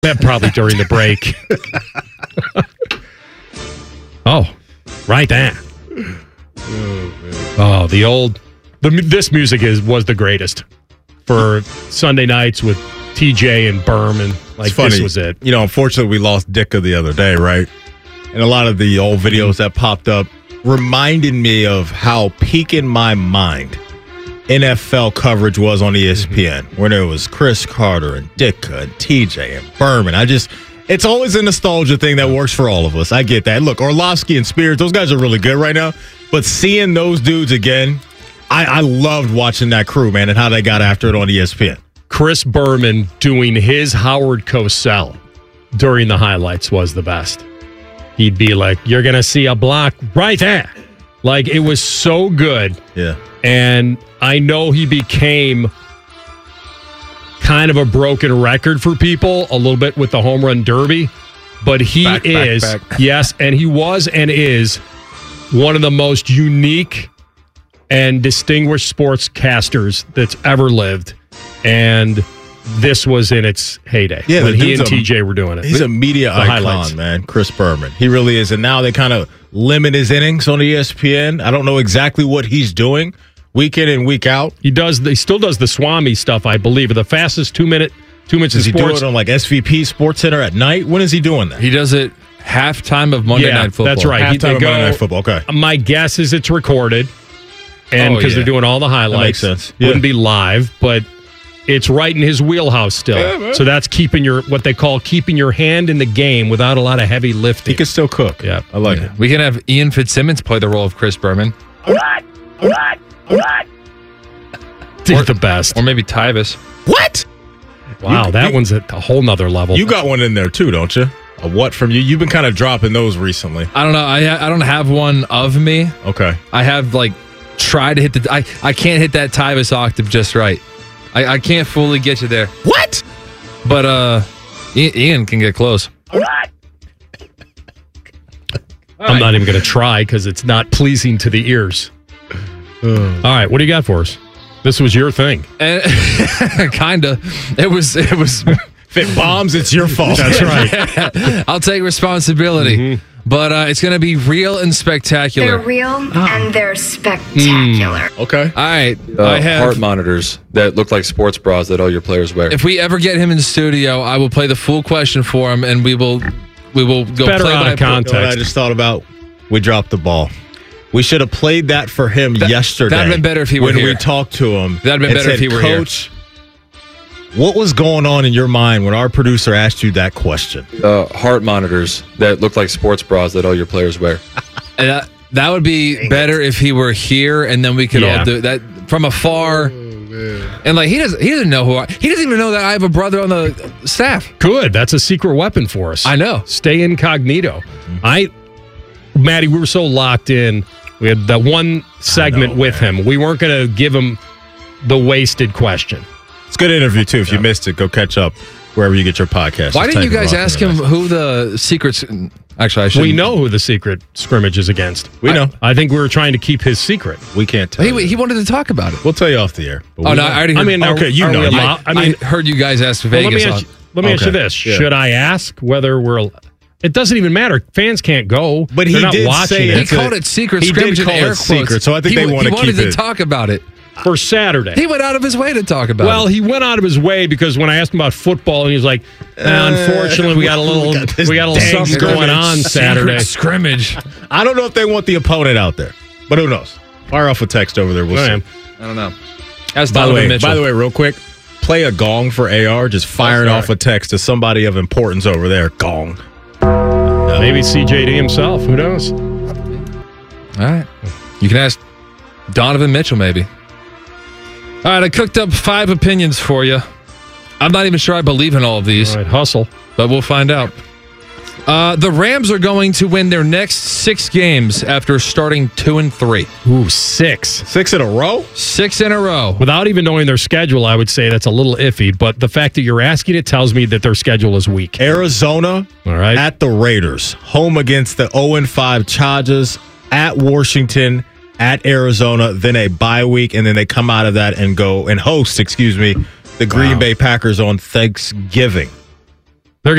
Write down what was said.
Probably during the break. Oh, right there. Oh, this music was the greatest for Sunday nights with TJ and Berman. Like, this was it. You know, unfortunately, we lost Dicka the other day, right? And a lot of the old videos that popped up reminded me of how peak in my mind NFL coverage was on ESPN, where there was Chris Carter and Dicka and TJ and Berman. It's always a nostalgia thing that works for all of us. I get that. Look, Orlovsky and Spears, those guys are really good right now. But seeing those dudes again, I loved watching that crew, man, and how they got after it on ESPN. Chris Berman doing his Howard Cosell during the highlights was the best. He'd be like, you're going to see a block right there. Like, it was so good. Yeah. And I know he became kind of a broken record for people a little bit with the home run derby, but he is, yes, and he was and is one of the most unique and distinguished sportscasters that's ever lived. And this was in its heyday when he and TJ were doing it. He's a media icon, man, Chris Berman. He really is. And now they kind of limit his innings on ESPN. I don't know exactly what he's doing week in and week out. He still does the Swami stuff, I believe. The fastest 2 minutes Does in he sports. do it on like SVP Sports Center at night? When is he doing that? He does it halftime of Monday Night Football. That's right. Halftime of Monday Night Football. Okay. My guess is it's recorded, and because they're doing all the highlights, that makes sense. Wouldn't be live, but it's right in his wheelhouse still. Yeah, so that's keeping what they call keeping your hand in the game without a lot of heavy lifting. He can still cook. Yeah, I like it. We can have Ian Fitzsimmons play the role of Chris Berman. The best. Or maybe Tyvis. What? Wow, that one's at a whole nother level. You got one in there too, don't you? A what from you? You've been kind of dropping those recently. I don't know. I don't have one of me. Okay. I have tried to hit I can't hit that Tyvis octave just right. I can't fully get you there. What? But Ian can get close. I'm not even going to try because it's not pleasing to the ears. All right, what do you got for us? This was your thing. Kinda. It was. If it bombs, it's your fault. That's right. I'll take responsibility. Mm-hmm. But it's going to be real and spectacular. They're real and they're spectacular. Okay. All right. I have heart monitors that look like sports bras that all your players wear. If we ever get him in the studio, I will play the full question for him, and we will go better play out by of context. You know what I just thought about? We dropped the ball. We should have played that for him yesterday. That'd been better if he were when here. we talked to him. That'd been better if he were Coach, what was going on in your mind when our producer asked you that question? Heart monitors that look like sports bras that all your players wear. That would be better if he were here, and then we could all do that from afar. And he doesn't know he doesn't even know that I have a brother on the staff. Good. That's a secret weapon for us. I know. Stay incognito. Maddie, we were so locked in. We had that one segment with him. We weren't going to give him the wasted question. It's a good interview, too. If you missed it, go catch up wherever you get your podcast. Why didn't you guys ask him who the secrets... Actually, I shouldn't. We know who the secret scrimmage is against. We know. I think we were trying to keep his secret. We can't tell He wanted to talk about it. We'll tell you off the air. I already heard. Okay, you know. I heard you guys ask Vegas. Let me ask you this. Yeah. Should I ask whether we're... It doesn't even matter. Fans can't go. But They're not watching it. He called it secret scrimmage in air quotes. Secret, so I think they want to keep it. He wanted to talk about it. For Saturday. He went out of his way to talk about it. Well, he went out of his way because when I asked him about football, and he was like, unfortunately, we got a little something going on Saturday. Scrimmage. I don't know if they want the opponent out there, but who knows? Fire off a text over there. We'll see. I don't know. By the way, real quick, play a gong for AR. Just firing off a text to somebody of importance over there. Gong. Maybe CJD himself. Who knows? All right. You can ask Donovan Mitchell, maybe. All right, I cooked up 5 opinions for you. I'm not even sure I believe in all of these. All right, hustle. But we'll find out. The Rams are going to win their next 6 games after starting 2-3. Ooh, 6. 6 in a row? 6 in a row. Without even knowing their schedule, I would say that's a little iffy. But the fact that you're asking it tells me that their schedule is weak. Arizona at the Raiders. Home against the 0-5 Chargers. At Washington. At Arizona. Then a bye week. And then they come out of that and go and host, the Green Bay Packers on Thanksgiving.